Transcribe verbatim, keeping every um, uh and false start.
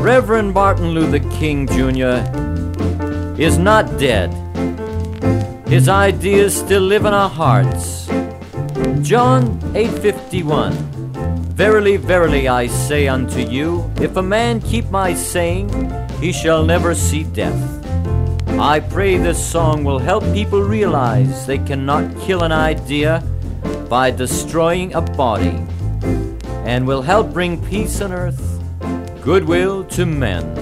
Reverend Martin Luther King Junior is not dead. His ideas still live in our hearts. John eight fifty-one. Verily, verily, I say unto you, if a man keep my saying, he shall never see death. I pray this song will help people realize they cannot kill an idea by destroying a body, and will help bring peace on earth, goodwill to men.